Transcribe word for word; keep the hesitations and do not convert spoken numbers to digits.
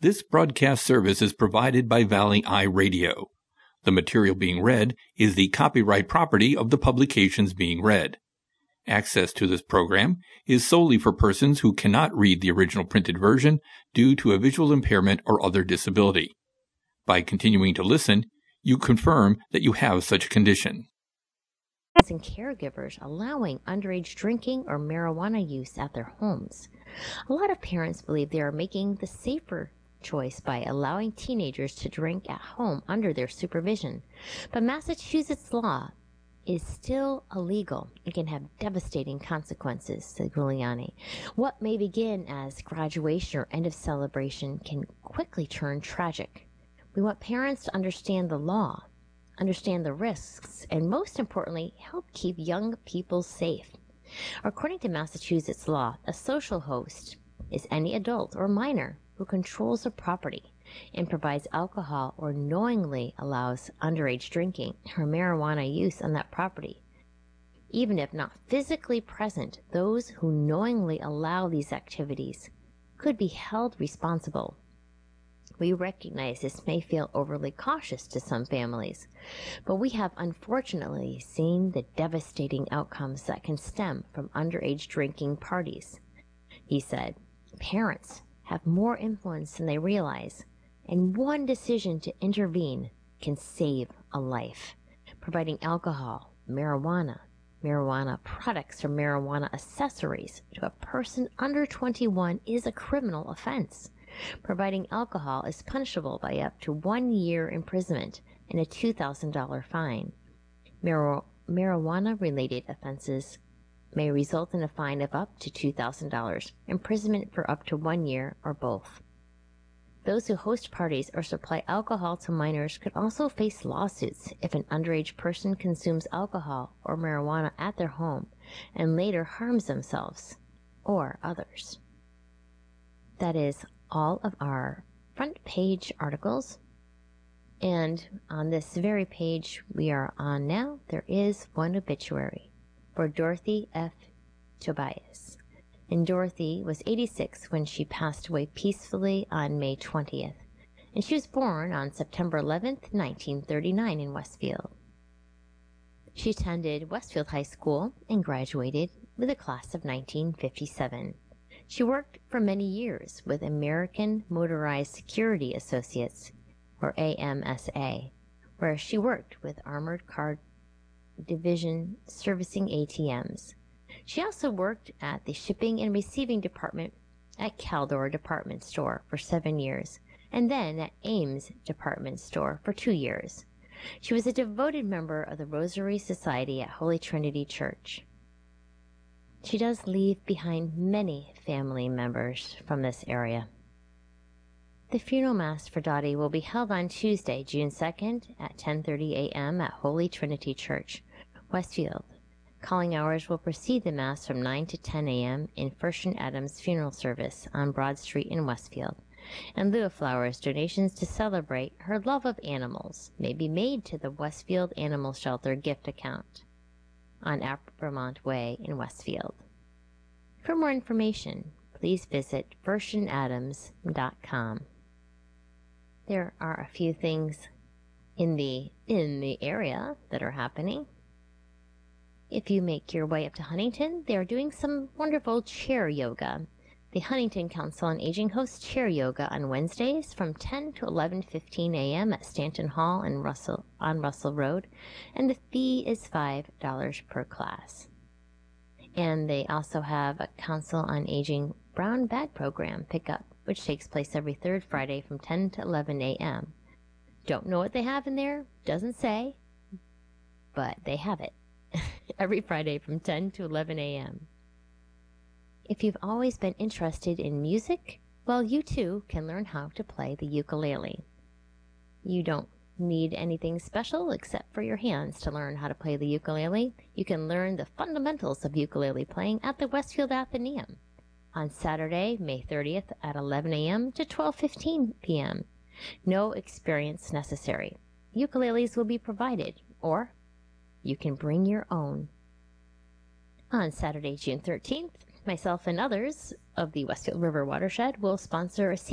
This broadcast service is provided by Valley Eye Radio. The material being read is the copyright property of the publications being read. Access to this program is solely for persons who cannot read the original printed version due to a visual impairment or other disability. By continuing to listen, you confirm that you have such a condition. And caregivers allowing underage drinking or marijuana use at their homes. A lot of parents believe they are making the safer choice by allowing teenagers to drink at home under their supervision. But Massachusetts law is still illegal and can have devastating consequences, said Giuliani. What may begin as graduation or end of celebration can quickly turn tragic. We want parents to understand the law, understand the risks, and most importantly, help keep young people safe. According to Massachusetts law, a social host is any adult or minor who controls a property and provides alcohol or knowingly allows underage drinking or marijuana use on that property. Even if not physically present, those who knowingly allow these activities could be held responsible. We recognize this may feel overly cautious to some families, but we have unfortunately seen the devastating outcomes that can stem from underage drinking parties. He said, parents have more influence than they realize, and one decision to intervene can save a life. Providing alcohol, marijuana, marijuana products, or marijuana accessories to a person under twenty-one is a criminal offense. Providing alcohol is punishable by up to one year imprisonment and a two thousand dollars fine. Mar- marijuana-related offenses may result in a fine of up to two thousand dollars, imprisonment for up to one year, or both. Those who host parties or supply alcohol to minors could also face lawsuits if an underage person consumes alcohol or marijuana at their home and later harms themselves or others. That is all of our front page articles. And on this very page we are on now, there is one obituary for Dorothy F. Tobias. And Dorothy was eighty-six when she passed away peacefully on May twentieth. And she was born on September eleventh, nineteen thirty-nine in Westfield. She attended Westfield High School and graduated with a class of nineteen fifty-seven. She worked for many years with American Motorized Security Associates, or A M S A, where she worked with Armored Car Division servicing A T Ms. She also worked at the Shipping and Receiving Department at Caldor Department Store for seven years, and then at Ames Department Store for two years. She was a devoted member of the Rosary Society at Holy Trinity Church. She does leave behind many family members from this area. The funeral mass for Dottie will be held on Tuesday, June second at ten thirty a.m. at Holy Trinity Church, Westfield. Calling hours will precede the mass from nine to ten a.m. in Fershon Adams Funeral Service on Broad Street in Westfield. In lieu of flowers, donations to celebrate her love of animals may be made to the Westfield Animal Shelter gift account on Vermont Way in Westfield. For more information, please visit fershon adams dot com. There are a few things in the in the area that are happening. If you make your way up to Huntington, they are doing some wonderful chair yoga. The Huntington Council on Aging hosts chair yoga on Wednesdays from ten to eleven fifteen a.m. at Stanton Hall in Russell, on Russell Road, and the fee is five dollars per class. And they also have a Council on Aging brown bag program pickup, which takes place every third Friday from ten to eleven a.m. Don't know what they have in there, doesn't say, but they have it every Friday from ten to eleven a.m. If you've always been interested in music, well, you too can learn how to play the ukulele. You don't need anything special except for your hands to learn how to play the ukulele. You can learn the fundamentals of ukulele playing at the Westfield Athenaeum on Saturday, May thirtieth at eleven a.m. to twelve fifteen p.m. No experience necessary. Ukuleles will be provided, or you can bring your own. On Saturday, June thirteenth, myself and others of the Westfield River Watershed will sponsor a